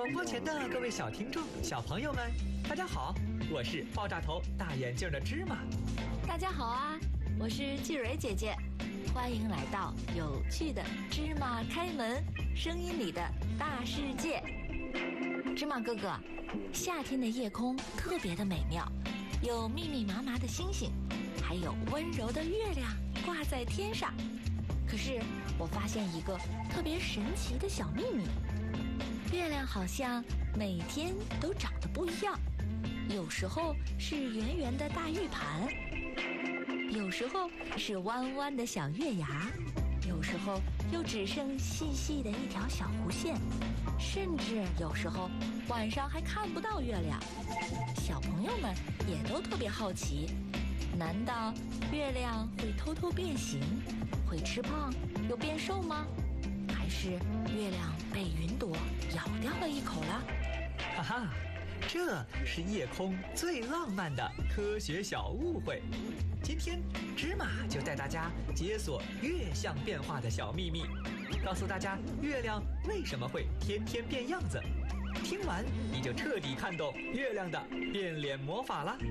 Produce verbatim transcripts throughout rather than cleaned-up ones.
广播前的各位小听众、小朋友们，大家好，我是爆炸头大眼镜的芝麻。 大家好啊，我是季蕊姐姐，欢迎来到有趣的芝麻开门，声音里的大世界。芝麻哥哥，夏天的夜空特别的美妙，有密密麻麻的星星，还有温柔的月亮挂在天上。可是我发现一个特别神奇的小秘密，月亮好像每天都长得不一样，有时候是圆圆的大玉盘，有时候是弯弯的小月牙，有时候又只剩细细的一条小弧线，甚至有时候晚上还看不到月亮。小朋友们也都特别好奇，难道月亮会偷偷变形，会吃胖又变瘦吗？还是月亮被云朵咬掉了一口了？ 哈哈，这是夜空最浪漫的科学小误会。今天芝麻就带大家解锁月相变化的小秘密，告诉大家月亮为什么会天天变样子。听完你就彻底看懂月亮的变脸魔法啦！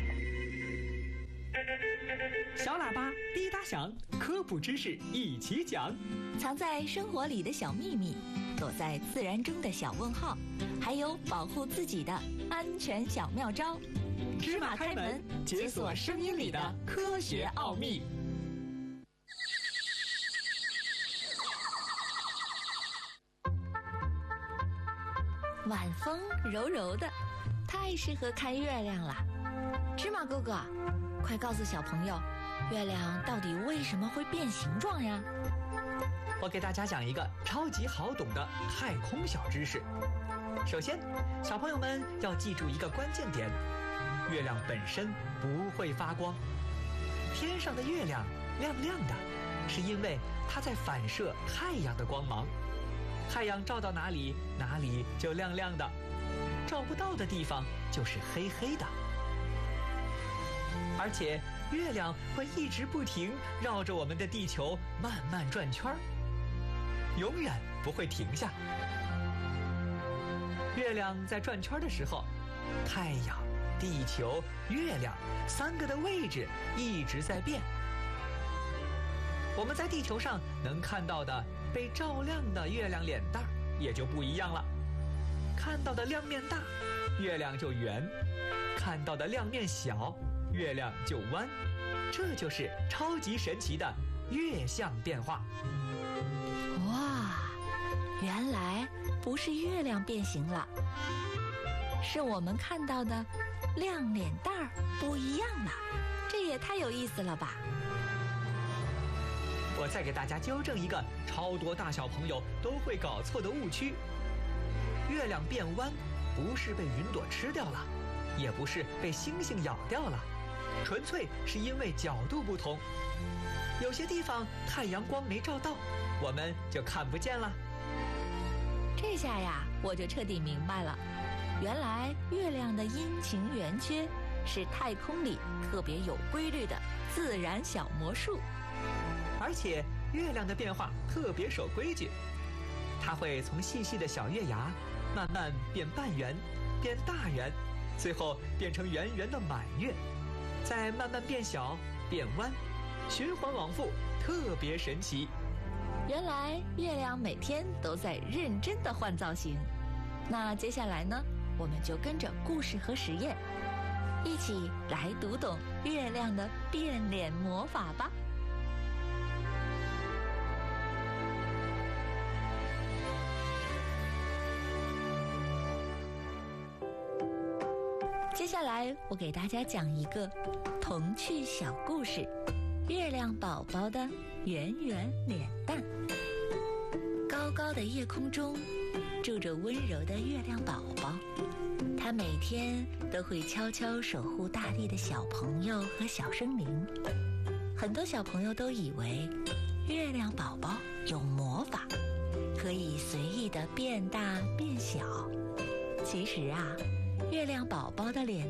小喇叭滴答响，科普知识一起讲。 藏在生活里的小秘密，躲在自然中的小问号，还有保护自己的安全小妙招。 芝麻开门，解锁声音里的科学奥秘。 晚风柔柔的，太适合看月亮了。芝麻哥哥，快告诉小朋友，月亮到底为什么会变形状呀？ 我给大家讲一个超级好懂的太空小知识。首先，小朋友们要记住一个关键点，月亮本身不会发光。天上的月亮亮亮的，是因为它在反射太阳的光芒。太阳照到哪里，哪里就亮亮的，照不到的地方就是黑黑的。而且月亮会一直不停绕着我们的地球慢慢转圈儿，永远不会停下。月亮在转圈的时候，太阳、地球、月亮三个的位置一直在变。我们在地球上能看到的被照亮的月亮脸蛋也就不一样了，看到的亮面大，月亮就圆；看到的亮面小，月亮就弯。这就是超级神奇的月相变化。 哇，原来不是月亮变形了，是我们看到的亮脸蛋儿不一样了，这也太有意思了吧！ 我再给大家纠正一个超多大小朋友都会搞错的误区：月亮变弯不是被云朵吃掉了，也不是被星星咬掉了，纯粹是因为角度不同。有些地方太阳光没照到，我们就看不见了。 这下呀，我就彻底明白了，原来月亮的阴晴圆缺是太空里特别有规律的自然小魔术。 而且月亮的变化特别守规矩，它会从细细的小月牙慢慢变半圆，变大圆，最后变成圆圆的满月，再慢慢变小变弯，循环往复，特别神奇。 原来月亮每天都在认真的换造型。那接下来呢，我们就跟着故事和实验一起来读懂月亮的变脸魔法吧。接下来我给大家讲一个童趣小故事，月亮宝宝的圆圆脸蛋。高高的夜空中住着温柔的月亮宝宝，它每天都会悄悄守护大地的小朋友和小生灵。很多小朋友都以为月亮宝宝有魔法，可以随意的变大变小。其实啊，月亮宝宝的脸